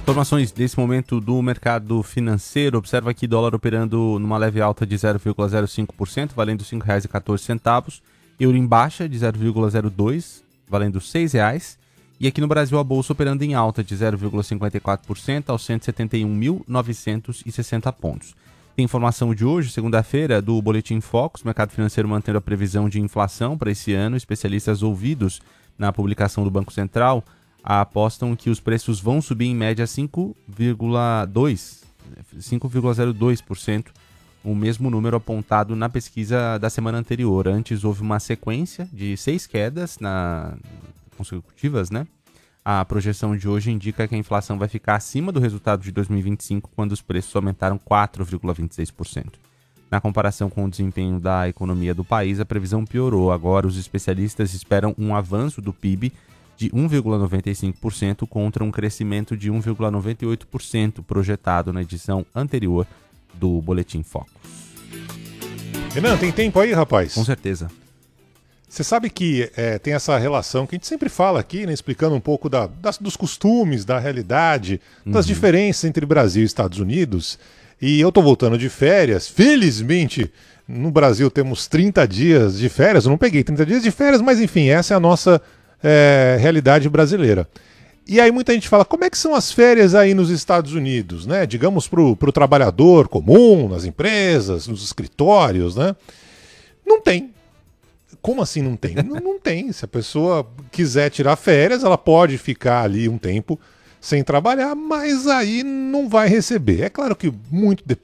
Informações desse momento do mercado financeiro. Observa aqui dólar operando numa leve alta de 0,05%, valendo R$ 5,14. Euro em baixa de 0,02%, valendo R$ 6,00. E aqui no Brasil a bolsa operando em alta de 0,54% aos 171.960 pontos. Tem informação de hoje, segunda-feira, do Boletim Focus. O mercado financeiro mantendo a previsão de inflação para esse ano. Especialistas ouvidos na publicação do Banco Central apostam que os preços vão subir em média 5,02%, o mesmo número apontado na pesquisa da semana anterior. Antes houve uma sequência de 6 quedas consecutivas, né? A projeção de hoje indica que a inflação vai ficar acima do resultado de 2025, quando os preços aumentaram 4,26%. Na comparação com o desempenho da economia do país, a previsão piorou. Agora, os especialistas esperam um avanço do PIB de 1,95% contra um crescimento de 1,98% projetado na edição anterior do Boletim Focus. Renan, tem tempo aí, rapaz? Com certeza. Você sabe que tem essa relação que a gente sempre fala aqui, né, explicando um pouco dos costumes, da realidade, das diferenças entre Brasil e Estados Unidos. E eu tô voltando de férias. Felizmente, no Brasil temos 30 dias de férias. Eu não peguei 30 dias de férias, mas enfim, essa é a nossa realidade brasileira. E aí muita gente fala, como é que são as férias aí nos Estados Unidos, né? Digamos pro trabalhador comum, nas empresas, nos escritórios, né? Não tem. Como assim não tem? Não tem. Se a pessoa quiser tirar férias, ela pode ficar ali um tempo sem trabalhar, mas aí não vai receber. É claro que muito